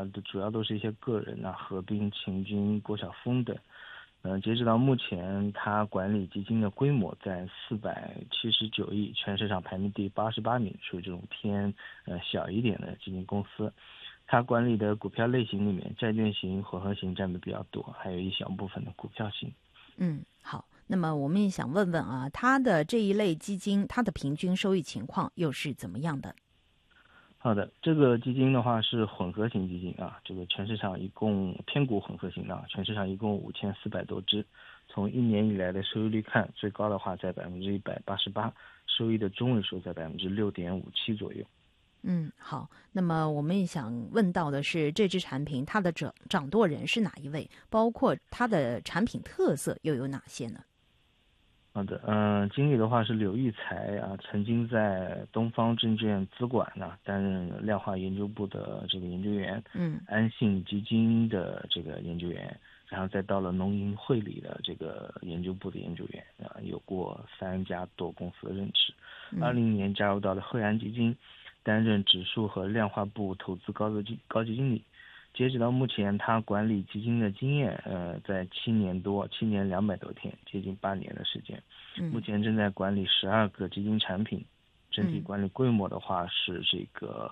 主要都是一些个人啊，何冰、秦军、郭晓峰等。截止到目前，他管理基金的规模在479亿，全市场排名第88名，属于这种偏小一点的基金公司。他管理的股票类型里面，债券型、混合型占的比较多，还有一小部分的股票型。 好，那么我们也想问问啊，他的这一类基金，它的平均收益情况又是怎么样的？ 好的，这个基金的话是混合型基金啊，这个全市场一共偏股混合型的，全市场一共5400多只。从1年以来的收益率看，最高的话在188%，收益的中位数在6.57%左右。 好，那么我们也想问到的是，这支产品它的掌舵人是哪一位？包括它的产品特色又有哪些呢？ 好的，经理的话是刘玉才啊，曾经在东方证券资管呢担任量化研究部的这个研究员，安信基金的这个研究员，然后再到了农银汇理的这个研究部的研究员啊，有过3家多公司的任职。20年加入到了惠安基金，担任指数和量化部投资高级经理。截止到目前，他管理基金的经验，在7年200多天，接近8年的时间。目前正在管理12个基金产品，整体管理规模的话是这个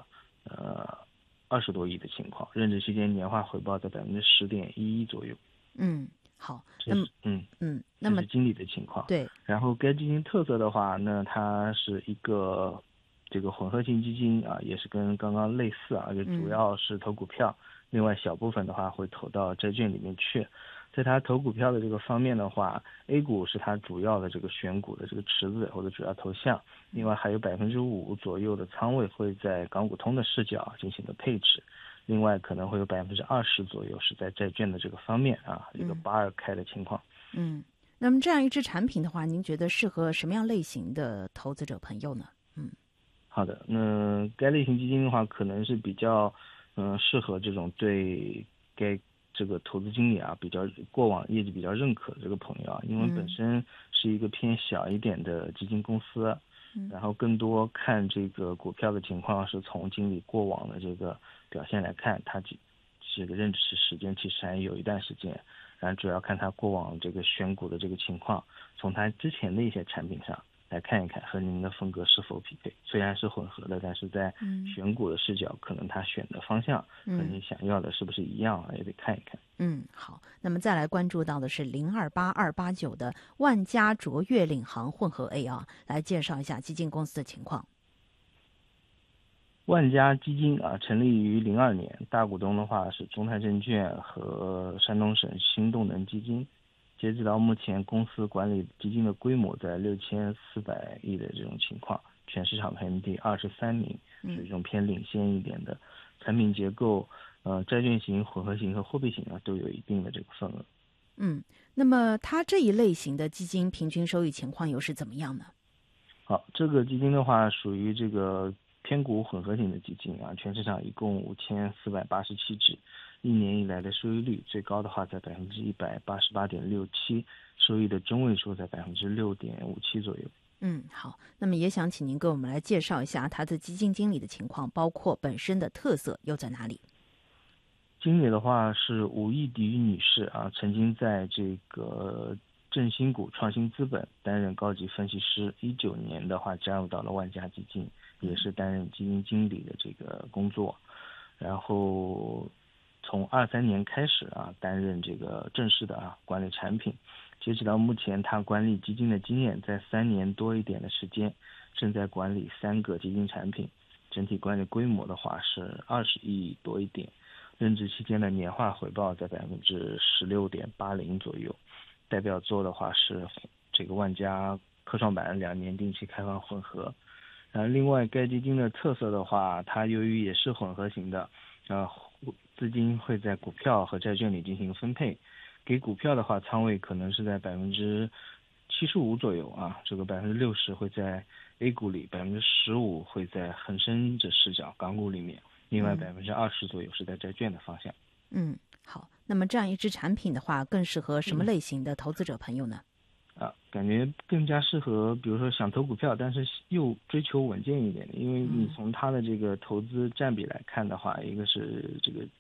20多亿的情况。任职期间年化回报在10.11%左右。 好， 那么那么这是经理的情况。 对， 然后该基金特色的话，那它是一个这个混合型基金啊，也是跟刚刚类似啊，就主要是投股票。另外小部分的话会投到债券里面去。在他投股票的这个方面的话 ，A 股是他主要的这个选股的这个池子或者主要投向，另外还有5%左右的仓位会在港股通的视角进行的配置，另外可能会有20%左右是在债券的这个方面啊，一个8-2开的情况。 那么这样一支产品的话，您觉得适合什么样类型的投资者朋友呢？ 好的，那该类型基金的话，可能是比较适合这种对该这个投资经理啊比较过往业绩比较认可的这个朋友啊，因为本身是一个偏小一点的基金公司，然后更多看这个股票的情况是从经理过往的这个表现来看，他这个任职时间其实还有一段时间，然后主要看他过往这个选股的这个情况，从他之前的一些产品上来看一看和您的风格是否匹配。虽然是混合的，但是在选股的视角，可能他选的方向和你想要的是不是一样啊，也得看一看。 好，那么再来关注到的是028289的万家卓越领航混合 A 啊，来介绍一下基金公司的情况。 万家基金啊，成立于02年，大股东的话是中泰证券和山东省新动能基金。截止到目前，公司管理基金的规模在6400亿的这种情况，全市场排名第23名，属于这种偏领先一点的。产品结构，债券型、混合型和货币型啊，都有一定的这个份额。 那么它这一类型的基金平均收益情况又是怎么样呢？ 好，这个基金的话属于这个偏股混合型的基金啊，全市场一共5487只。1年以来的收益率最高的话在188.67%，收益的中位数在6.57%左右。 好，那么也想请您给我们来介绍一下他的基金经理的情况，包括本身的特色又在哪里？ 经理的话是吴艺迪女士啊，曾经在这个振兴股创新资本担任高级分析师，19年的话加入到了万家基金，也是担任基金经理的这个工作，然后从23年开始啊，担任这个正式的管理产品。截止到目前，他管理基金的经验在3年多一点的时间，正在管理3个基金产品，整体管理规模的话是20亿多一点。任职期间的年化回报在16.80%左右。代表作的话是这个万家科创板2年定期开放混合。另外该基金的特色的话，它由于也是混合型的，资金会在股票和债券里进行分配。给股票的话，仓位可能是在75%左右啊，这个60%会在 A 股里，15%会在恒生这视角港股里面，另外20%左右是在债券的方向。 好，那么这样一支产品的话，更适合什么类型的投资者朋友呢？ 感觉更加适合，比如说想投股票，但是又追求稳健一点的，因为你从它的这个投资占比来看的话，一个是这个